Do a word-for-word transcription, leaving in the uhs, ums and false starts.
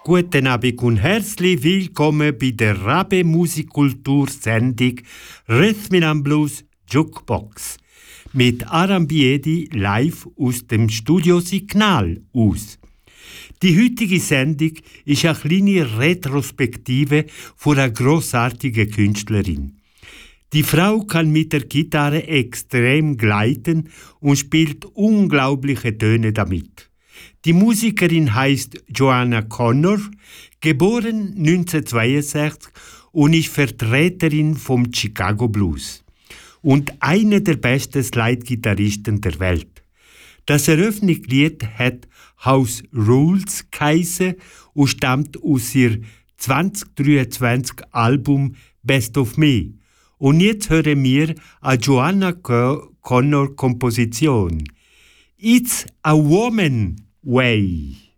Guten Abend und herzlich willkommen bei der Rabe Musikkultur-Sendung Rhythm and Blues Jukebox mit Aram Biedi live aus dem Studio Signal aus. Die heutige Sendung ist eine kleine Retrospektive von einer grossartigen Künstlerin. Die Frau kann mit der Gitarre extrem gleiten und spielt unglaubliche Töne damit. Die Musikerin heißt Joanna Connor, geboren neunzehnhundertzweiundsechzig und ist Vertreterin vom Chicago Blues und eine der besten Slide-Gitarristen der Welt. Das Eröffnungslied hat House Rules geheissen und stammt aus ihr zwanzig dreiundzwanzig Album Best of Me. Und jetzt hören wir eine Joanna Connor Komposition. It's a Woman Way.